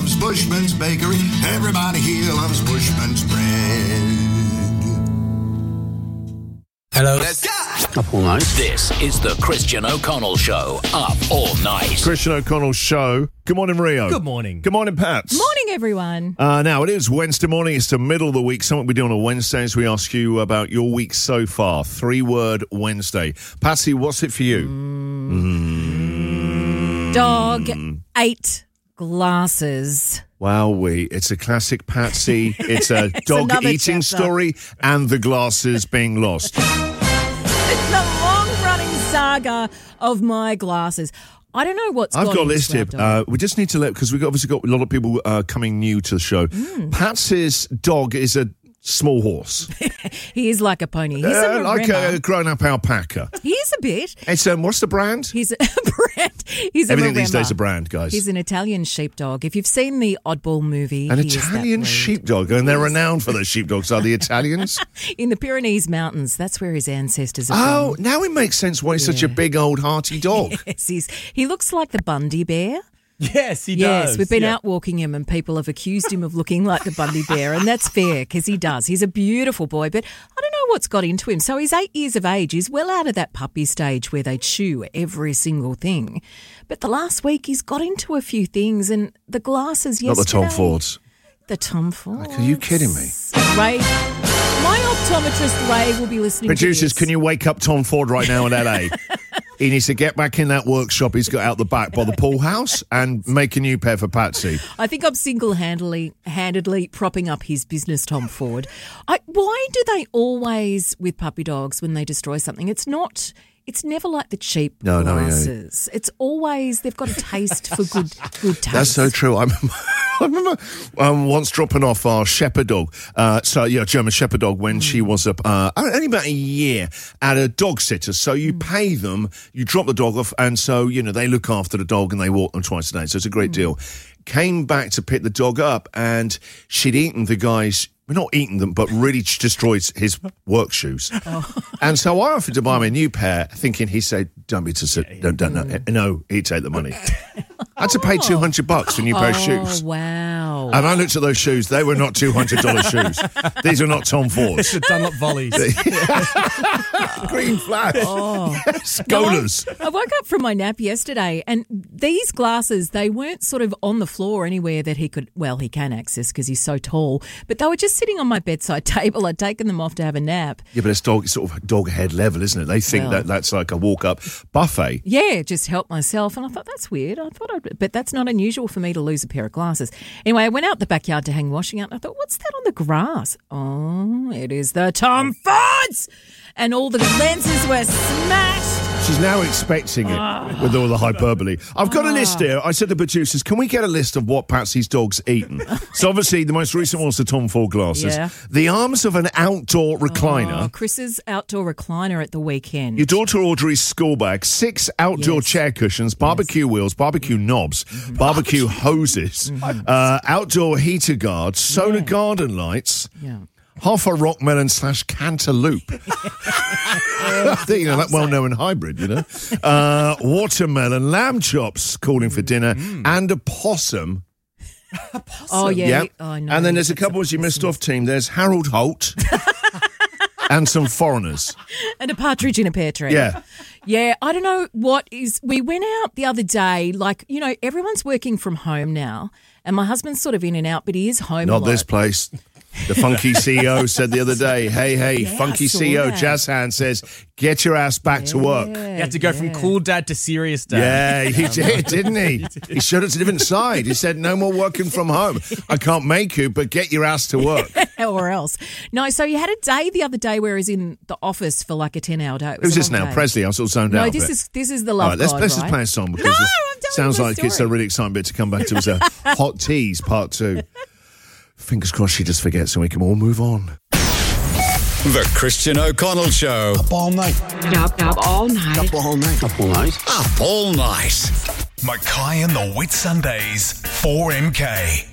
loves Bushman's Bakery. Everybody here loves Bushman's bread. Hello. Let's go! Up all night. This is the Christian O'Connell Show. Up all night. Christian O'Connell Show. Good morning, Rio. Good morning. Good morning, Pats. Morning, everyone. Now, it is Wednesday morning. It's the middle of the week. Something we do on a Wednesday is we ask you about your week so far. 3-word Wednesday. Patsy, what's it for you? Dog ate glasses. Wowee. It's a classic Patsy. It's a dog another eating chapter. story and the glasses being lost. It's the long-running saga of my glasses. I don't know what's I've gone got a into list our here. dog. We just need to let, because we've obviously got a lot of people coming new to the show. Patsy's dog is a small horse. He is like a pony. He's a like Maremma. a grown-up alpaca. He is a bit. It's what's the brand? He's a brand. He's a Everything these Maremma. days is a brand, guys. He's an Italian sheepdog. If you've seen the Oddball movie, An he is that Italian breed. sheepdog, and they're renowned for their sheepdogs, are the Italians? In the Pyrenees Mountains, that's where his ancestors are Oh, from. now it makes sense why he's such a big, old, hearty dog. Yes, he looks like the Bundy Bear. Yes, he Yes, does. we've been Yeah. out walking him and people have accused him of looking like the Bundy Bear, and that's fair because he does. He's a beautiful boy, but I don't know what's got into him. So he's 8 years of age. He's well out of that puppy stage where they chew every single thing. But the last week he's got into a few things, and the glasses Not yesterday. the Tom Fords. The Tom Fords. Are you kidding me? Ray, my optometrist Ray will be listening Producers, to this. can you wake up Tom Ford right now in LA? He needs to get back in that workshop he's got out the back by the pool house and make a new pair for Patsy. I think I'm single-handedly propping up his business, Tom Ford. Why do they always, with puppy dogs, when they destroy something, it's never like the cheap glasses. It's always, they've got a taste for good taste. That's so true. I remember once dropping off our shepherd dog, German shepherd dog, when she was only about a year at a dog sitter. So you pay them, you drop the dog off, and so, they look after the dog and they walk them twice a day. So it's a great deal. Came back to pick the dog up, and she'd eaten the guy's, well, not eaten them, but really destroyed his work shoes. And so I offered to buy him a new pair, thinking he'd say, don't be too sick. No, he'd take the money. I had to pay $200 for a new pair of shoes. Oh, wow. And I looked at those shoes. They were not $200 shoes. These are not Tom Fords. The Dunlop Volleys. Green flash. Oh. Yes, Golas. I woke up from my nap yesterday and these glasses, they weren't sort of on the floor anywhere that he can access because he's so tall, but they were just sitting on my bedside table. I'd taken them off to have a nap. Yeah, but it's sort of dog head level, isn't it? They think that's like a walk-up buffet. Yeah, just help myself. And I thought, that's weird. But that's not unusual for me to lose a pair of glasses. Anyway, I went out the backyard to hang washing out and I thought, what's that on the grass? Oh, it is the Tom Fords! And all the lenses were smashed. She's now expecting it with all the hyperbole. I've got a list here. I said to producers, can we get a list of what Patsy's dog's eaten? So obviously the most recent was the Tom Ford glasses. Yeah. The arms of an outdoor recliner. Oh, Chris's outdoor recliner at the weekend. Your daughter Audrey's school bag, 6 outdoor chair cushions, barbecue wheels, barbecue knobs, barbecue hoses, outdoor heater guards, solar garden lights, half a rock melon / cantaloupe. That well-known hybrid, watermelon, lamb chops calling for dinner, and a possum. Oh, yeah. Yep. Oh, no. And then there's a couple you missed off, team. There's Harold Holt and some foreigners. And a partridge in a pear tree. Yeah. Yeah, I don't know what is... We went out the other day, everyone's working from home now, and my husband's sort of in and out, but he is home a Not lot. this place. The funky CEO said the other day, hey, funky I saw CEO, that. Jazz Hand says, get your ass back to work. You had to go from cool dad to serious dad. Yeah, he did, didn't he? He showed us a different side. He said, no more working from home. I can't make you, but get your ass to work. Or else. No, so you had a day the other day where he was in the office for like a 10-hour day. Who's this now? Presley? I sort of zoned out. No, a this bit. is the love All right, let's God, just right? play a song because No, this I'm telling sounds you a like it's a story. really exciting bit to come back to as a hot tease part 2. Fingers crossed she just forgets and we can all move on. The Christian O'Connell Show. Up all night. Up all night. Up all night. Up all night. Up all night. Mackay and the Whitsundays, 4MK.